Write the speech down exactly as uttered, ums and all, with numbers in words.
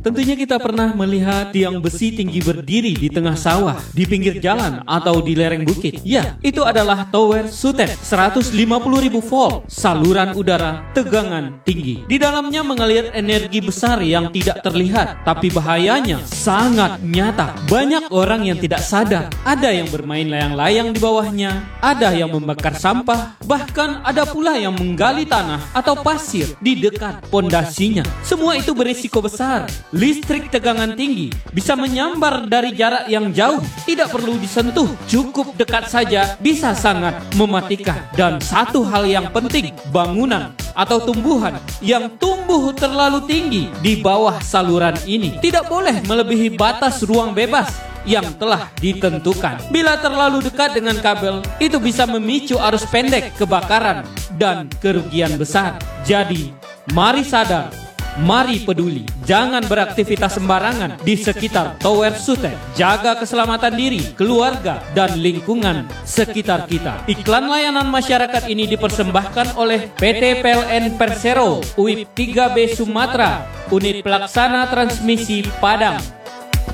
Tentunya kita pernah melihat tiang besi tinggi berdiri di tengah sawah, di pinggir jalan, atau di lereng bukit. Ya, itu adalah tower Sutet seratus lima puluh ribu volt, saluran udara tegangan tinggi. Di dalamnya mengalir energi besar yang tidak terlihat, tapi bahayanya sangat nyata. Banyak orang yang tidak sadar, ada yang bermain layang-layang di bawahnya, ada yang membakar sampah, bahkan ada pula yang menggali tanah atau pasir di dekat pondasinya. Semua itu berisiko besar. Listrik tegangan tinggi bisa menyambar dari jarak yang jauh, tidak perlu disentuh, cukup dekat saja bisa sangat mematikan. Dan satu hal yang penting, bangunan atau tumbuhan yang tumbuh terlalu tinggi di bawah saluran ini tidak boleh melebihi batas ruang bebas yang telah ditentukan. Bila terlalu dekat dengan kabel, itu bisa memicu arus pendek, kebakaran, dan kerugian besar. Jadi, mari sadar, mari peduli, jangan beraktivitas sembarangan di sekitar tower Sutet. Jaga keselamatan diri, keluarga, dan lingkungan sekitar kita. Iklan layanan masyarakat ini dipersembahkan oleh P T P L N Persero U I P tiga B Sumatera, Unit Pelaksana Transmisi Padang.